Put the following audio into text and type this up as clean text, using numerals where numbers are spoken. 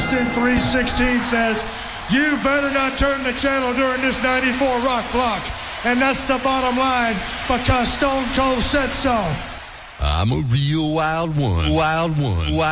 Austin 3:16 says, you better not turn the channel during this 94 rock block. And that's the bottom line, because Stone Cold said so. I'm a real wild one. Wild one.